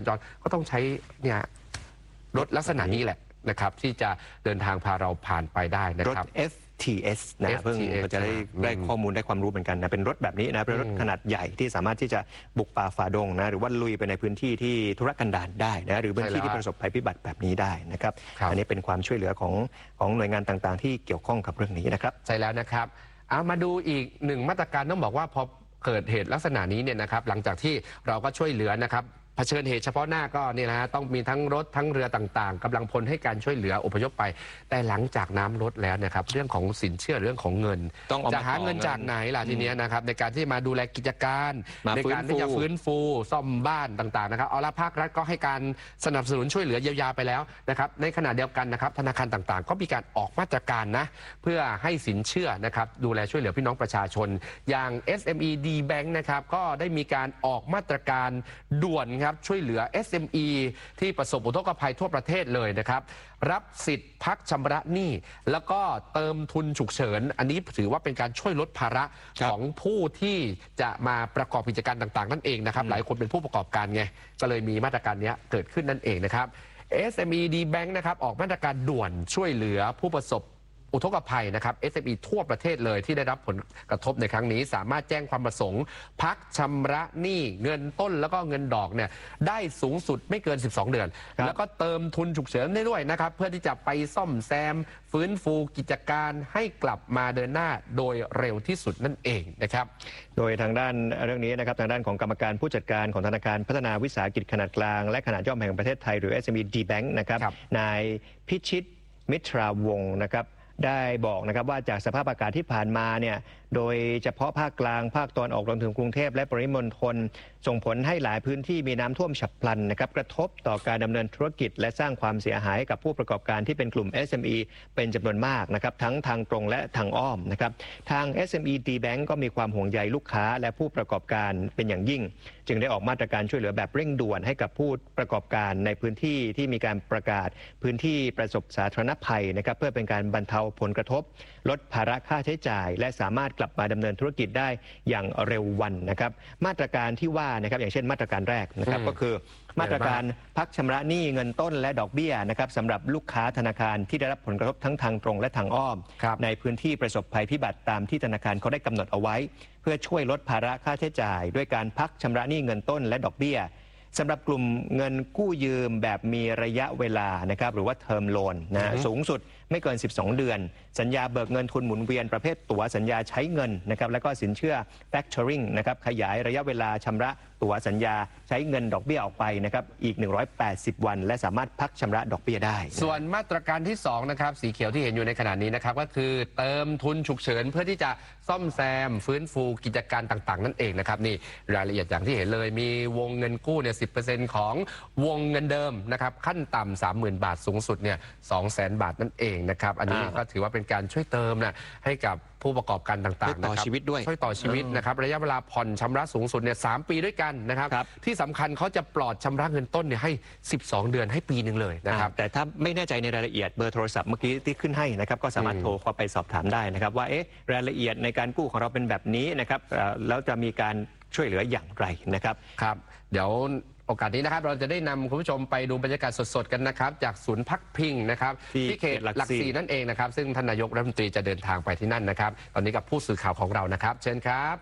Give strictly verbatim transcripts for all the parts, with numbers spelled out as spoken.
จรก็ต้องใช้เนี่ยรถลักษณะนี้แหละนะครับที่จะเดินทางพาเราผ่านไปได้นะครับเอฟ ที เอส นะเพิ่งจะได้ได้ข้อมูลได้ความรู้เหมือนกันนะเป็นรถแบบนี้นะเป็นรถขนาดใหญ่ที่สามารถที่จะบุกป่าฝ่าดงนะหรือว่าลุยไปในพื้นที่ที่ทุรกันดารได้นะหรือพื้นที่ที่ประสบภัยพิบัติแบบนี้ได้นะครับอันนี้เป็นความช่วยเหลือของของหน่วยงานต่างๆที่เกี่ยวข้องกับเรื่องนี้นะครับใช่แล้วนะครับเอามาดูอีกหนึ่งมาตรการต้องบอกว่าพอเกิดเหตุลักษณะนี้เนี่ยนะครับหลังจากที่เราก็ช่วยเหลือนะครับเผชิญเหตุเฉพาะหน้าก็เนี่ยนะต้องมีทั้งรถทั้งเรือต่างๆกำลังพลให้การช่วยเหลืออพยพไปแต่หลังจากน้ำลดแล้วนะครับเรื่องของสินเชื่อเรื่องของเงินจะหาเงินจากไหนล่ะทีนี้นะครับในการที่มาดูแลกิจการในการที่จะฟื้นฟูซ่อมบ้านต่างๆนะครับเอาละภาครัฐก็ให้การสนับสนุนช่วยเหลือเยียวยาไปแล้วนะครับในขณะเดียวกันนะครับธนาคารต่างๆก็มีการออกมาตรการนะเพื่อให้สินเชื่อนะครับดูแลช่วยเหลือพี่น้องประชาชนอย่าง เอส เอ็ม อี ดี Bank นะครับก็ได้มีการออกมาตรการด่วนครับช่วยเหลือ เอส เอ็ม อี ที่ประสบอุทกภัยทั่วประเทศเลยนะครับรับสิทธิ์พักชำระหนี้แล้วก็เติมทุนฉุกเฉินอันนี้ถือว่าเป็นการช่วยลดภาระของผู้ที่จะมาประกอบกิจการต่างๆนั่นเองนะครับหลายคนเป็นผู้ประกอบการไงก็เลยมีมาตรการนี้เกิดขึ้นนั่นเองนะครับ เอส เอ็ม อี ดี Bank นะครับออกมาตรการด่วนช่วยเหลือผู้ประสบอุทกภัยนะครับ เอส เอ็ม อี ทั่วประเทศเลยที่ได้รับผลกระทบในครั้งนี้สามารถแจ้งความประสงค์พักชำระหนี้เงินต้นแล้วก็เงินดอกเนี่ยได้สูงสุดไม่เกินสิบสองเดือนแล้วก็เติมทุนฉุกเฉินได้ด้วยนะครับเพื่อที่จะไปซ่อมแซมฟื้นฟูกิจการให้กลับมาเดินหน้าโดยเร็วที่สุดนั่นเองนะครับโดยทางด้านเรื่องนี้นะครับทางด้านของกรรมการผู้จัดการของธนาคารพัฒนาวิสาหกิจขนาดกลางและขนาดย่อมแห่งประเทศไทยหรือ เอส เอ็ม อี ดี Bank นะครับนายพิชิตมิตราวงศ์นะครับได้บอกนะครับว่าจากสภาพอากาศที่ผ่านมาเนี่ยโดยเฉพาะภาคกลางภาคตะวันออกรวมถึงกรุงเทพและปริมณฑลส่งผลให้หลายพื้นที่มีน้ำท่วมฉับพลันนะครับกระทบต่อการดำเนินธุรกิจและสร้างความเสียหายกับผู้ประกอบการที่เป็นกลุ่ม เอส เอ็ม อี เป็นจำนวนมากนะครับทั้งทางตรงและทางอ้อมนะครับทาง เอส เอ็ม อี ดี Bank ก็มีความห่วงใยลูกค้าและผู้ประกอบการเป็นอย่างยิ่งจึงได้ออกมาตรการช่วยเหลือแบบเร่งด่วนให้กับผู้ประกอบการในพื้นที่ที่มีการประกาศพื้นที่ประสบสาธารณภัยนะครับเพื่อเป็นการบรรเทาผลกระทบลดภาระค่าใช้จ่ายและสามารถกลับมาดำเนินธุรกิจได้อย่างเร็ววันนะครับมาตรการที่ว่านะครับอย่างเช่นมาตรการแรกนะครับก็คือมาตรการพักชำระหนี้เงินต้นและดอกเบี้ยนะครับสำหรับลูกค้าธนาคารที่ได้รับผลกระทบทั้งทางตรงและทางอ้อมในพื้นที่ประสบภัยพิบัติตามที่ธนาคารเขาได้กำหนดเอาไว้เพื่อช่วยลดภาระค่าใช้จ่ายด้วยการพักชำระหนี้เงินต้นและดอกเบี้ยสำหรับกลุ่มเงินกู้ยืมแบบมีระยะเวลานะครับหรือว่าเทอมโลนนะสูงสุดไม่เกินสิบสองเดือนสัญญาเบิกเงินทุนหมุนเวียนประเภทตั๋วสัญญาใช้เงินนะครับแล้วก็สินเชื่อ factoring นะครับขยายระยะเวลาชำระตั๋วสัญญาใช้เงินดอกเบี้ยออกไปนะครับอีกหนึ่งร้อยแปดสิบวันและสามารถพักชำระดอกเบี้ยได้ส่วนมาตรการที่สองนะครับสีเขียวที่เห็นอยู่ในขณะนี้นะครับก็คือเติมทุนฉุกเฉินเพื่อที่จะซ่อมแซมฟื้นฟูกิจการต่างๆนั่นเองนะครับนี่รายละเอียดอย่างที่เห็นเลยมีวงเงินกู้เนี่ย สิบเปอร์เซ็นต์ ของวงเงินเดิมนะครับขั้นต่ำ สามหมื่น บาทสูงสุดเนี่ย สองแสน บาทนั่นเองนะครับอันนี้ก็ถือว่าเป็นการช่วยเติมนะให้กับผู้ประกอบการต่างๆนะครับช่วยต่อชีวิตด้วยช่วยต่อชีวิตนะครับระยะเวลาผ่อนชำระสูงสุดเนี่ยสามปีด้วยกันนะครับที่สำคัญเขาจะปลอดชำระเงินต้นเนี่ยให้สิบสองเดือนให้ปีหนึ่งเลยนะครับแต่ถ้าไม่แน่ใจในรายละเอียดเบอร์โทรศัพท์เมื่อกี้ที่ขึ้นให้นะครับก็สามารถโทรเข้าไปสอบถามได้นะครับว่าเอ๊ะรายละเอียดในการกู้ของเราเป็นแบบนี้นะครับแล้วจะมีการช่วยเหลืออย่างไรนะครับครับเดี๋ยวโอกาสนี้นะครับเราจะได้นำคุณผู้ชมไปดูบรรยากาศสดๆกันนะครับจากศูนย์พักพิงนะครับที่เขตหลักสี่นั่นเองนะครับซึ่งท่านนายกรัฐมนตรีจะเดินทางไปที่นั่นนะครับตอนนี้กับผู้สื่อข่าวของเรานะครับเชิญครับ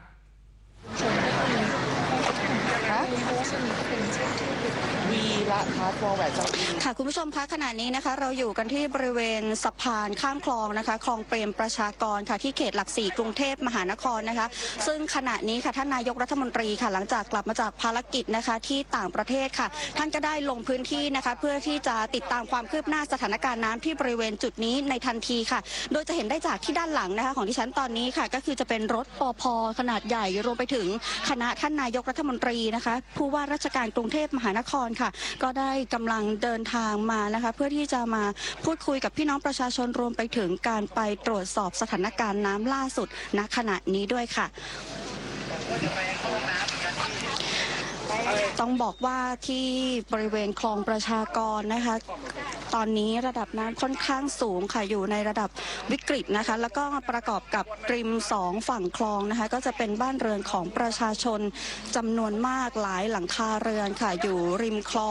ค่ะคุณผู้ชมคะขณะนี้นะคะเราอยู่กันที่บริเวณสะพานข้ามคลองนะคะคลองเปรมประชากรค่ะที่เขตหลักสี่กรุงเทพมหานครนะคะซึ่งขณะนี้ค่ะท่านนายกรัฐมนตรีค่ะหลังจากกลับมาจากภารกิจนะคะที่ต่างประเทศค่ะท่านก็ได้ลงพื้นที่นะคะเพื่อที่จะติดตามความคืบหน้าสถานการณ์น้ำที่บริเวณจุดนี้ในทันทีค่ะโดยจะเห็นได้จากที่ด้านหลังนะคะของที่ฉันตอนนี้ค่ะก็คือจะเป็นรถปภ.ขนาดใหญ่รวมไปถึงคณะท่านนายกรัฐมนตรีนะคะผู้ว่าราชการกรุงเทพมหานครค่ะก็ได้กำลังเดินทางมานะคะเพื่อที่จะมาพูดคุยกับพี่น้องประชาชนรวมไปถึงการไปตรวจสอบสถานการณ์น้ำล่าสุดณขณะนี้ด้วยค่ะต้องบอกว่าที่บริเวณคลองประชากรนะคะตอนนี้ระดับน้ำค่อนข้างสูงค่ะอยู่ในระดับวิกฤตนะคะแล้วก็ประกอบกับริมสองฝั่งคลองนะคะก็จะเป็นบ้านเรือนของประชาชนจำนวนมากหลายหลังคาเรือนค่ะอยู่ริมคลอง